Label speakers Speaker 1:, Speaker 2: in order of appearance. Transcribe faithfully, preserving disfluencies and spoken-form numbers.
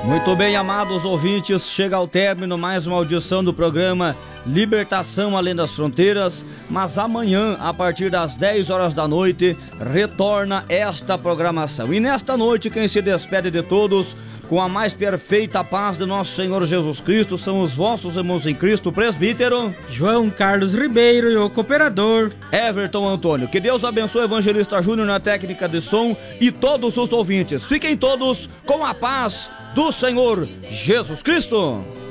Speaker 1: Muito bem, amados ouvintes, chega ao término mais uma audição do programa Libertação Além das Fronteiras, mas amanhã, a partir das dez horas da noite, retorna esta programação. E nesta noite, quem se despede de todos com a mais perfeita paz de nosso Senhor Jesus Cristo são os vossos irmãos em Cristo, presbítero
Speaker 2: João Carlos Ribeiro e o cooperador
Speaker 1: Everton Antônio. Que Deus abençoe o evangelista Júnior na técnica de som e todos os ouvintes. Fiquem todos com a paz do Senhor Jesus Cristo.